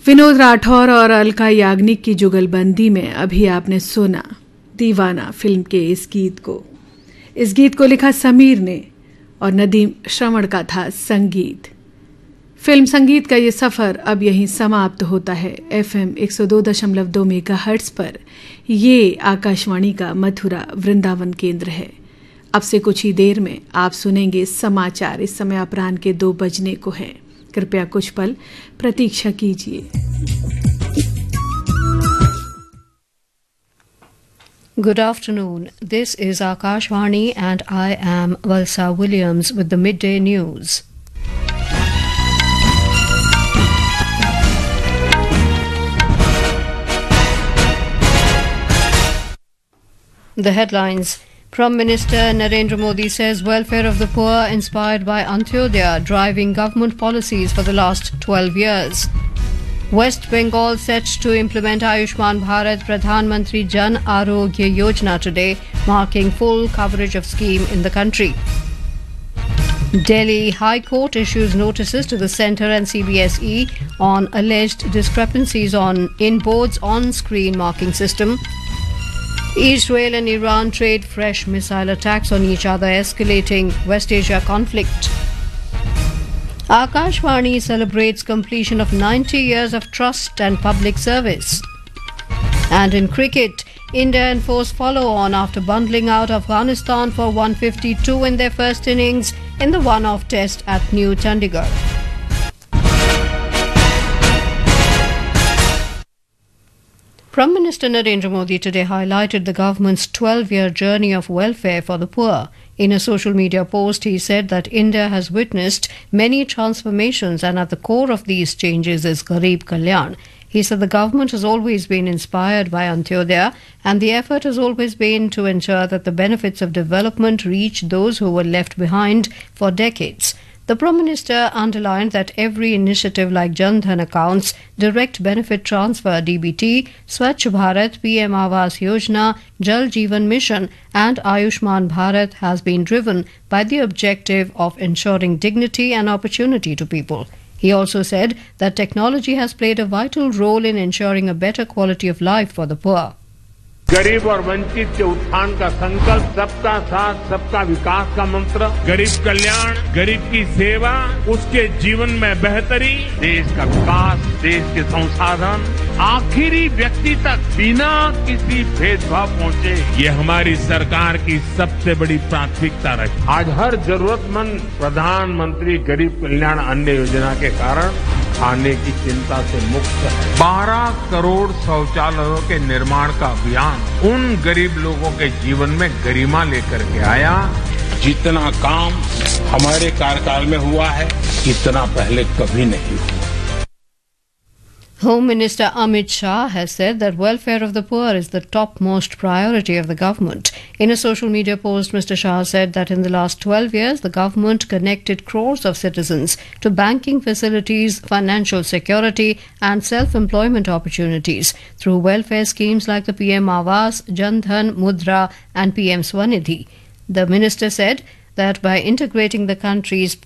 विनोद राठौर और अलका याग्निक की जुगलबंदी में अभी आपने सुना दीवाना फिल्म के इस गीत को लिखा समीर ने और नदीम श्रवण का था संगीत। फिल्म संगीत का ये सफ़र अब यहीं समाप्त होता है। FM 102.2 मेगाहर्ट्ज़ पर ये आकाशवाणी का मथुरा वृंदावन केंद्र है। अब से कुछ ही देर में आप सुनेंगे समाचार। इस समय अपराह्न के 2 बजने को है। कृपया कुछ पल प्रतीक्षा कीजिए। Good afternoon. This is Akashvani and I am Valsa Williams with the midday news. The headlines. Prime Minister Narendra Modi says welfare of the poor inspired by Antyodaya driving government policies for the last 12 years. West Bengal set to implement Ayushman Bharat Pradhan Mantri Jan Arogya Yojana today, marking full coverage of scheme in the country. Delhi High Court issues notices to the centre and CBSE on alleged discrepancies in board's on-screen marking system. Israel and Iran trade fresh missile attacks on each other, escalating West Asia conflict. Akashvani celebrates completion of 90 years of trust and public service. And in cricket, India enforce follow-on after bundling out Afghanistan for 152 in their first innings in the one-off test at New Chandigarh. Prime Minister Narendra Modi today highlighted the government's 12-year journey of welfare for the poor. In a social media post, he said that India has witnessed many transformations and at the core of these changes is Garib Kalyan. He said the government has always been inspired by Antyodaya and the effort has always been to ensure that the benefits of development reach those who were left behind for decades. The Prime Minister underlined that every initiative like Jan Dhan accounts, direct benefit transfer DBT, Swachh Bharat, PM Awas Yojana, Jal Jeevan Mission and Ayushman Bharat has been driven by the objective of ensuring dignity and opportunity to people. He also said that technology has played a vital role in ensuring a better quality of life for the poor. गरीब और वंचित के उत्थान का संकल्प, सबका साथ सबका विकास का मंत्र, गरीब कल्याण, गरीब की सेवा, उसके जीवन में बेहतरी, देश का विकास, देश के संसाधन आखिरी व्यक्ति तक बिना किसी भेदभाव पहुंचे, ये हमारी सरकार की सबसे बड़ी प्राथमिकता रही। आज हर जरूरतमंद प्रधानमंत्री गरीब कल्याण अन्न योजना के कारण खाने की चिंता से मुक्त है। 12 करोड़ शौचालयों के निर्माण का अभियान उन गरीब लोगों के जीवन में गरिमा लेकर के आया। जितना काम हमारे कार्यकाल में हुआ है, इतना पहले कभी नहीं हुआ। Home Minister Amit Shah has said that welfare of the poor is the topmost priority of the government. In a social media post, Mr. Shah said that in the last 12 years, the government connected crores of citizens to banking facilities, financial security and self-employment opportunities through welfare schemes like the PM Awas, Jan Dhan, Mudra and PM Swanidhi. The minister said that by integrating the country's